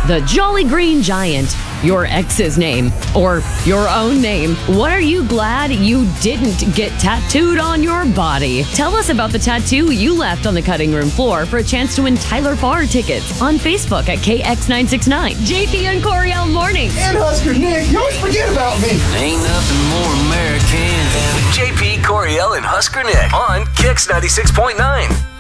The Jolly Green Giant, your ex's name, or your own name. What are you glad you didn't get tattooed on your body? Tell us about the tattoo you left on the cutting room floor for a chance to win Tyler Farr tickets on Facebook at KX969. JP and Coriel Mornings. And Husker Nick, you always forget about me. Ain't nothing more American than JP, Coriel, and Husker Nick on KX96.9.